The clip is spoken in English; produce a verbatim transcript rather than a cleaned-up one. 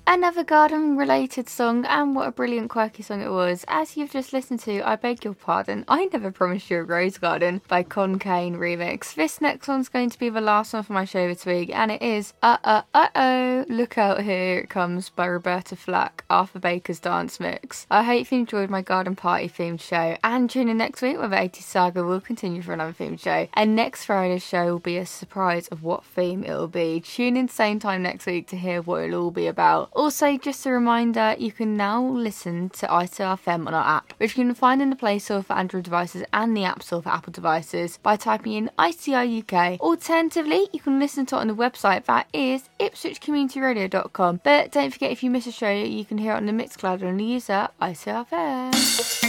Another garden related song, and what a brilliant quirky song it was. As you've just listened to I Beg Your Pardon, I Never Promised You a Rose Garden by Con Kane remix. This next one's going to be the last one for my show this week, and it is Uh Uh Uh Oh Look Out Here It Comes by Roberta Flack, Arthur Baker's dance mix. I hope you enjoyed my garden party themed show, and tune in next week where the eighties saga will continue for another themed show, and next Friday's show will be a surprise of what theme it'll be. Tune in same time next week to hear what it'll all be about. Also, just a reminder, you can now listen to I C R F M on our app, which you can find in the Play Store for Android devices and the App Store for Apple devices by typing in I C R U K. Alternatively, you can listen to it on the website, that is ipswich community radio dot com. But don't forget, if you miss a show, you can hear it on the Mixcloud on the user I C R F M.